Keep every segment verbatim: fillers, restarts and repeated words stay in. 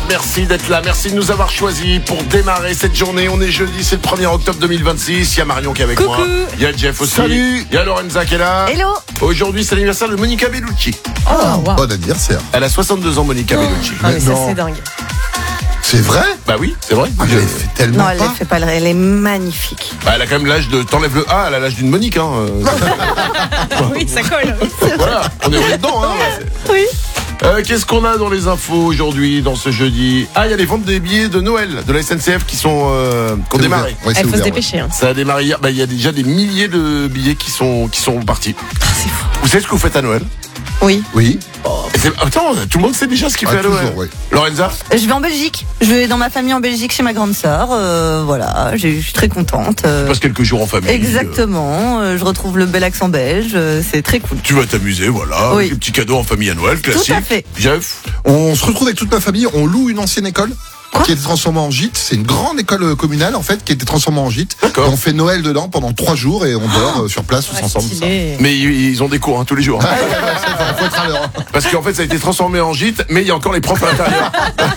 merci d'être là, merci de nous avoir choisis pour démarrer cette journée. On est jeudi, c'est le premier octobre deux mille vingt-six. Il y a Marion qui est avec Coucou. moi. Il y a Jeff aussi. Salut. Il y a Lorenza qui est là. Hello. Aujourd'hui, c'est l'anniversaire de Monica Bellucci. Oh, wow. Bon anniversaire. Elle a soixante-deux ans, Monica Oh. Bellucci. Ah, mais ça, Non. c'est dingue. C'est vrai? Bah oui, c'est vrai. Ah, mais elle fait tellement Non, elle pas. ne fait pas, elle est magnifique. Bah, elle a quand même l'âge de. T'enlèves le A, elle a l'âge d'une Monique. Hein. euh. Oui, ça colle. Voilà, on est on est dedans. Hein. Oui. Euh, Qu'est-ce qu'on a dans les infos aujourd'hui, dans ce jeudi? Ah, il y a les ventes des billets de Noël de la S N C F qui sont euh, qui ont C'est démarré. ouvert. Ouais, c'est Il faut se ouvert, ouais. dépêcher. Hein. Ça a démarré hier. Bah, il y a déjà des milliers de billets qui sont qui sont partis. C'est fou. Vous savez ce que vous faites à Noël? Oui. Oui. Et c'est- Attends, tout le monde sait déjà ce qu'il Ah, fait à Noël. toujours, oui. Lorenza? Je vais en Belgique. Je vais dans ma famille en Belgique chez ma grande sœur. Euh, voilà, je je suis très contente. euh, Tu passes quelques jours en famille. Exactement. euh, Je retrouve le bel accent belge. euh, C'est très cool. euh, Tu vas t'amuser, voilà. Oui. Des petits cadeaux en famille à Noël, classique. Tout à fait. Jeff? On se retrouve avec toute ma famille, on loue une ancienne école. Quoi Qui a été transformée en gîte. C'est une grande école euh, communale en fait qui a été transformée en gîte. D'accord. Et on fait Noël dedans pendant trois jours et on dort euh, sur place tous Ouais, ensemble. ça. stylé. Mais ils ils ont des cours hein, tous les jours. hein. Faut être à l'heure. Parce qu'en fait, ça a été transformé en gîte, mais il y a encore les profs à l'intérieur.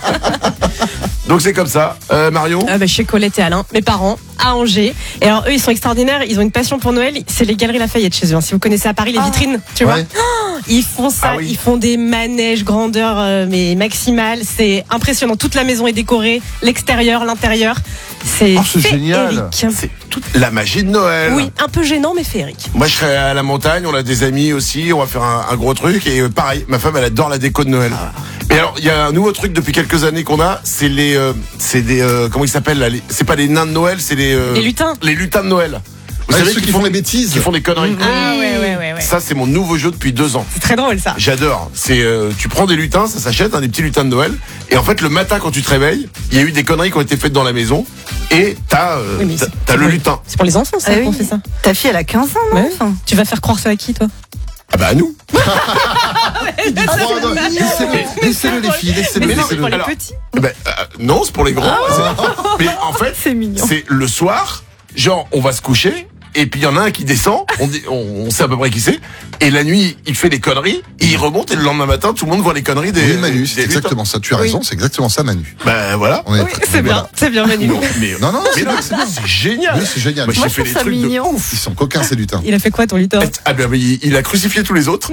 Donc c'est comme ça. Euh, Marion? Ah bah, chez Colette et Alain, mes parents, à Angers. Et alors, eux, ils sont extraordinaires. Ils ont une passion pour Noël. C'est les Galeries Lafayette chez eux. hein. Si vous connaissez à Paris, les Ah. vitrines, tu vois. Ouais. Ils font ça. Ah oui. Ils font des manèges grandeur, euh, mais maximale. C'est impressionnant. Toute la maison est décorée. L'extérieur, l'intérieur. C'est Oh, c'est féerique. génial. C'est toute la magie de Noël. Oui, un peu gênant, mais féerique. Moi, je serai à la montagne, on a des amis aussi, on va faire un, un gros truc. Et euh, pareil, ma femme, elle adore la déco de Noël. Mais alors, il y a un nouveau truc depuis quelques années qu'on a, c'est les, euh, c'est des, euh, comment ils s'appellent là les- C'est pas les nains de Noël, c'est les, euh, Les lutins. les lutins de Noël. Vous Ouais, savez ceux qui font des bêtises. qui font des conneries. Ah ouais, ouais, ouais, ouais. Ça, c'est mon nouveau jeu depuis deux ans. C'est très drôle, ça. J'adore. C'est, euh, tu prends des lutins, ça s'achète, hein, des petits lutins de Noël. Et en fait, le matin, quand tu te réveilles, il y a eu des conneries qui ont été faites dans la maison. Et t'as, euh, Oui, mais t'as, c'est- t'as c'est le pour- lutin. C'est pour les enfants, ça, Ah oui. qu'on fait ça. Ta fille, elle a quinze ans, non Ouais. Enfin, Tu vas faire croire ça à qui, toi? Ah bah à nous. Il dit trois, non, Laissez-le, laissez-le les filles, laissez-le, Mais non, laissez-le. pour les Alors, petits. Eh ben, euh, non, c'est pour les grands. C'est- Mais en fait, C'est mignon. c'est le soir, genre on va se coucher. Et puis il y en a un qui descend, on, dit- on, on sait à peu près qui c'est. Et la nuit, il fait des conneries, et il remonte, et le lendemain matin, tout le monde voit les conneries des. Oui, Manu, des c'est lutins. exactement ça. Tu as raison, c'est exactement ça, Manu. Ben voilà. On est Oui, très- c'est bien. C'est bien, Manu. Non, mais, Non, non, non, mais c'est non, bien, c'est bien. c'est génial. Oui, c'est génial. Moi, Moi, j'ai je fait trouve des ça trucs de mignon. ouf. Ils sont coquins, ces lutins. Il a fait quoi, ton lutin? Ah ben mais il, il a crucifié tous les autres.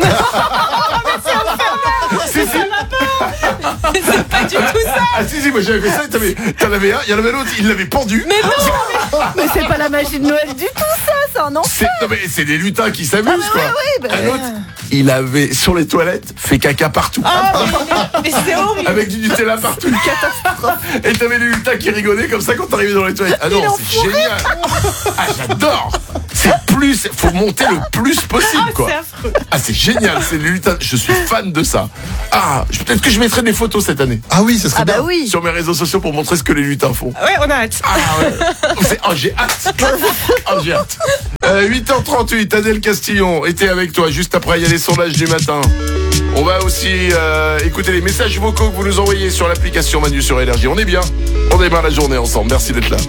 Si, si. C'est pas du tout ça. Ah si si, moi j'avais fait ça. T'en avais, t'en avais un, il y en avait l'autre, il l'avait pendu. Mais non. Mais c'est pas la magie de Noël du tout, ça, c'est un enfant. C'est, non mais c'est des lutins qui s'amusent Ah, quoi. ouais, ouais, bah, Un autre, il avait sur les toilettes fait caca partout. Ah, mais, mais c'est horrible. Avec du Nutella partout. Et t'avais les lutins qui rigolaient comme ça quand t'arrivais dans les toilettes. Ah non, c'est génial. Ah j'adore. C'est plus, faut monter le plus possible Ah, quoi. c'est affreux. Ah c'est génial, c'est les lutins. Je suis fan de ça. Ah, je- peut-être que je mettrai des photos cette année Ah oui, ça serait Ah bah bien. oui. sur mes réseaux sociaux pour montrer ce que les lutins font. Ouais, on a hâte. Ah ouais. C'est- oh, j'ai hâte. Oh, j'ai hâte. Euh, huit heures trente-huit, Adèle Castillon était avec toi. Juste après, il y a les sondages du matin. On va aussi euh, écouter les messages vocaux que vous nous envoyez sur l'application Manu sur Énergie. On est bien. On démarre la journée ensemble. Merci d'être là.